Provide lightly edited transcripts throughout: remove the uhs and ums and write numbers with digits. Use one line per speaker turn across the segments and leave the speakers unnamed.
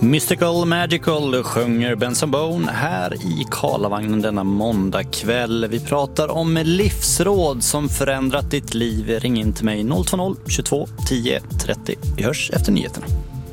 Mystical Magical sjunger Benson Boone här i Karlavagnen denna måndagkväll. Vi pratar om livsråd som förändrat ditt liv. Ring in till mig 020 22 10 30. Vi hörs efter nyheterna.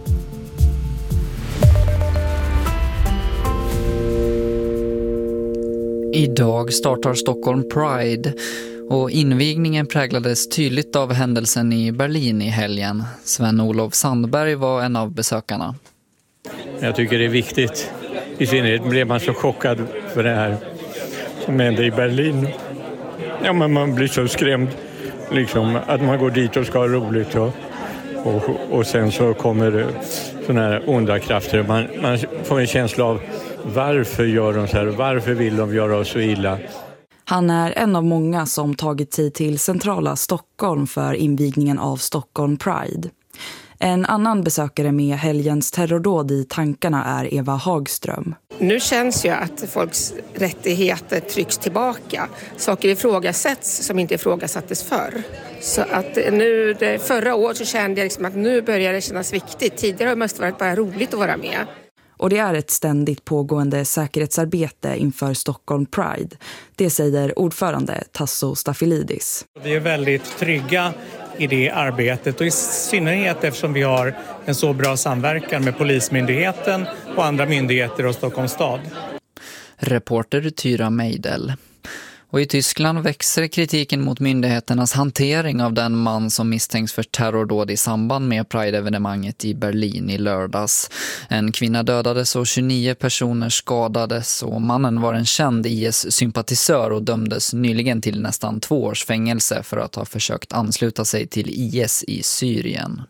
Idag startar Stockholm Pride och invigningen präglades tydligt av händelsen i Berlin i helgen. Sven-Olof Sandberg var en av besökarna.
Jag tycker det är viktigt. I synnerhet blev man så chockad för det här som hände i Berlin. Ja, men man blir så skrämd liksom, att man går dit och ska ha roligt och sen så kommer det såna här onda krafter. Man får en känsla av varför gör de så här? Varför vill de göra oss så illa?
Han är en av många som tagit tid till centrala Stockholm för invigningen av Stockholm Pride. En annan besökare med helgens terrordåd i tankarna är Eva Hagström.
Nu känns ju att folks rättigheter trycks tillbaka. Saker ifrågasätts som inte ifrågasattes förr. Så att nu, förra året så kände jag liksom att nu börjar det kännas viktigt. Tidigare har det mest varit bara roligt att vara med.
Och det är ett ständigt pågående säkerhetsarbete inför Stockholm Pride. Det säger ordförande Tasso Staffilidis.
Vi är väldigt trygga i det arbetet och i synnerhet eftersom vi har en så bra samverkan med Polismyndigheten och andra myndigheter och Stockholms stad.
Reporter Tyra Meidel. Och i Tyskland växer kritiken mot myndigheternas hantering av den man som misstänks för terrordåd i samband med Pride-evenemanget i Berlin i lördags. En kvinna dödades och 29 personer skadades och mannen var en känd IS-sympatisör och dömdes nyligen till nästan 2 års fängelse för att ha försökt ansluta sig till IS i Syrien.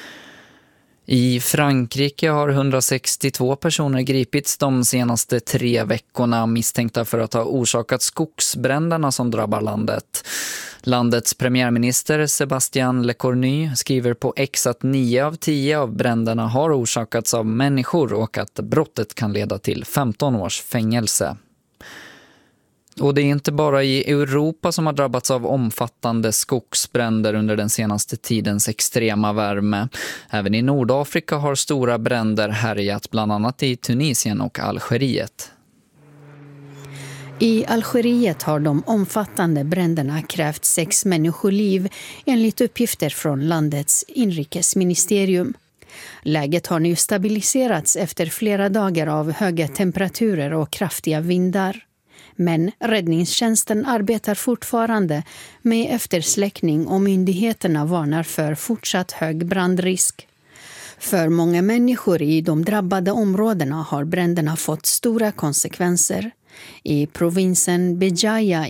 I Frankrike har 162 personer gripits de senaste 3 veckorna misstänkta för att ha orsakat skogsbränderna som drabbar landet. Landets premiärminister Sébastien Lecornu skriver på X att 9 av 10 av bränderna har orsakats av människor och att brottet kan leda till 15 års fängelse. Och det är inte bara i Europa som har drabbats av omfattande skogsbränder under den senaste tidens extrema värme. Även i Nordafrika har stora bränder härjat, bland annat i Tunisien och Algeriet.
I Algeriet har de omfattande bränderna krävt 6 människoliv enligt uppgifter från landets inrikesministerium. Läget har nu stabiliserats efter flera dagar av höga temperaturer och kraftiga vindar. Men räddningstjänsten arbetar fortfarande med eftersläckning och myndigheterna varnar för fortsatt hög brandrisk. För många människor i de drabbade områdena har bränderna fått stora konsekvenser. I provinsen Bejaia